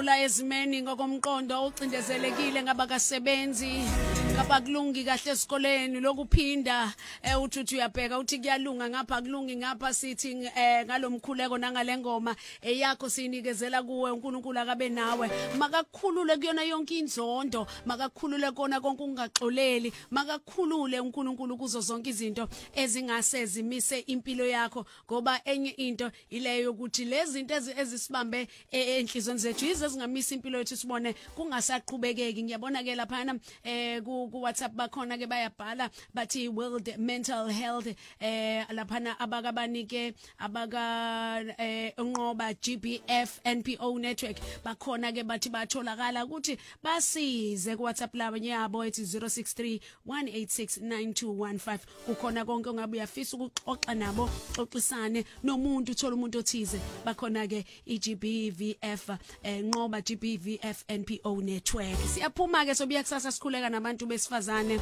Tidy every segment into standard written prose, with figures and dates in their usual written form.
udlula ezimeni ngokomqondo ucindezelekile ngabakasebenzi ngabakulungi kahle esikoleni lokuphinda uthi uyabheka uthi kuyalunga ngapha kulungi ngapha sithi ngalomkhuleko nangalengoma eyakho sinikezela kuwe uNkulunkulu akabe nawe makakukhulule kuyona yonke inzondo makakukhulule kona konke ungaxoleli makakukhulule uNkulunkulu kuzo zonke izinto ezingase zimise impilo yakho ngoba enye into ileyo ukuthi lezi zinto ezisibambe enhlizweni zethu yizo ezingamisa impilo yethu sibone kungasaqhubekeki ngiyabona ke lapha ku WhatsApp bakhona ke bayabhala bathi World Mental Health lapha abakabanike abaka unqoba GBF NPO network bakhona ke bathi batholakala ukuthi basize ku WhatsApp labo yabo ethi 063 186 9215 ukhona konke ongabe uyafisa ukuxoxa nabo xoxisane nomuntu uthola umuntu othize bakhona ke iGBVF nqoba GBVF NPO network siyaphuma ke sobuya kusasa sikhuleka nabantu besifazane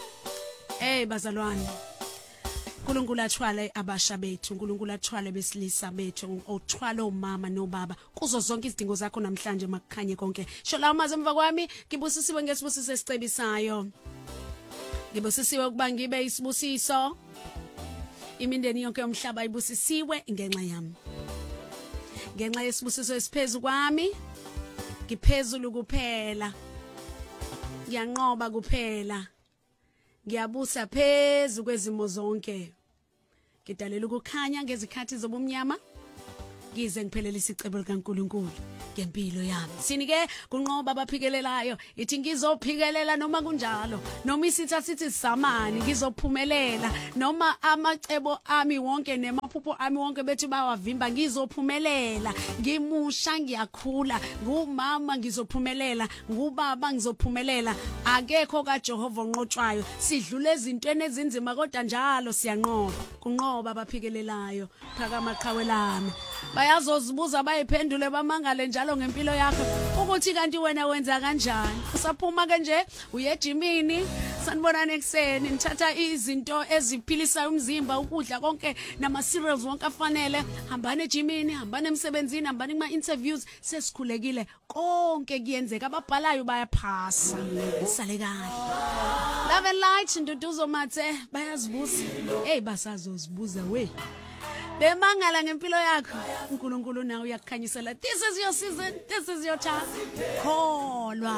bazalwane uNkulunkulu athwale abasha bethu uNkulunkulu athwale besilisa bethu othwala omama nobaba kuzo zonke izidingo zakho namhlanje makukhanye konke sho la maze emva kwami ngibusisiwe ngesibusiso esicebisayo ngibusisiwe ukuba ngibe isibusiso imindeni yonke yomhlaba ibusisiwe ngenxa yami ngenxa yesibusiso esiphezulu kwami ngiphezulu kuphela ngiyanqoba kuphela ngiyabusa phezulu kwezimo zonke ngidalela ukukhanya ngezikhathi zobumnyama ngize ngiphelele isicebo likaNkulunkulu ngempilo yami sini ke kunqoba abaphikelelayo ithi ngizophikelela noma kunjalo noma isitha sithi samani ngizophumelela noma amacebo ami wonke nemaphupho ami wonke bethi bawavimba ngizophumelela ngimusha ngiyakhula ngumama ngizophumelela ngubaba ngizophumelela akekho kaJehova onqotshwayo sidlule ezintweni ezinzima kodwa njalo siyanqoba kunqoba abaphikelelayo phakama qhawe lami bayazozibuza bayiphendule bamangale njalo ngempilo yakho ukuthi kanti wena wenza kanjani usaphuma ke nje uye ejimini sanibonana ekseni nithatha izinto eziphilisa umzimba ukudla konke nama cereals wonke afanele hambani ejimini hambani emsebenzini hambani kuma interviews sesikhulekile konke kuyenzeka ababhalayo bayaphasa sale kahle love and light nduduzo mathe bayazibuza basazozibuza we bemangala ngempilo yakho uNkulunkulu nawe uyakukhanyisela this is your season this is your time kholwa